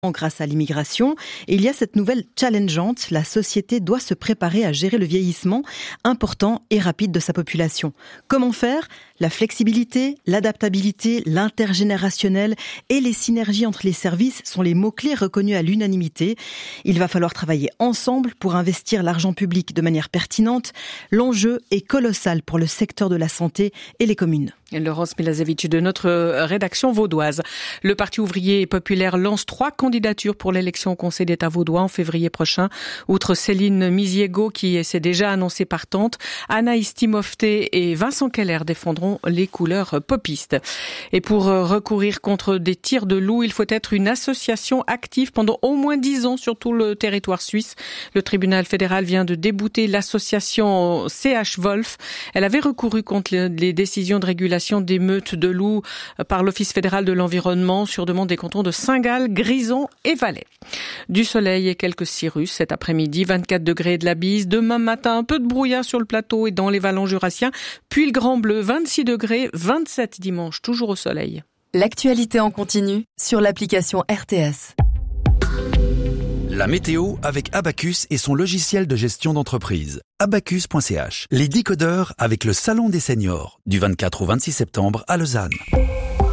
grâce à l'immigration. Et il y a cette nouvelle challengeante, la société doit se préparer à gérer le vieillissement important et rapide de sa population. Comment faire ? La flexibilité, l'adaptabilité, l'intergénérationnel et les synergies entre les services sont les mots-clés reconnus à l'unanimité. Il va falloir travailler ensemble pour investir l'argent public de manière pertinente. L'enjeu est colossal pour le secteur de la santé et les communes. Laurence Milasevic de notre rédaction vaudoise. Le Parti ouvrier et populaire lance 3 candidatures pour l'élection au Conseil d'État vaudois en février prochain. Outre Céline Miziego qui s'est déjà annoncée partante, Anaïs Timofté et Vincent Keller défendront les couleurs popistes. Et pour recourir contre des tirs de loups, il faut être une association active pendant au moins 10 ans sur tout le territoire suisse. Le tribunal fédéral vient de débouter l'association CH Wolf. Elle avait recouru contre les décisions de régulation des meutes de loups par l'Office fédéral de l'environnement sur demande des cantons de Saint-Gall, Grison et Valais. Du soleil et quelques cirrus cet après-midi, 24 degrés de la bise. Demain matin, un peu de brouillard sur le plateau et dans les vallons jurassiens. Puis le Grand Bleu, 26 degrés, 27 dimanche, toujours au soleil. L'actualité en continu sur l'application RTS. La météo avec Abacus et son logiciel de gestion d'entreprise. Abacus.ch. Les décodeurs avec le Salon des seniors du 24 au 26 septembre à Lausanne.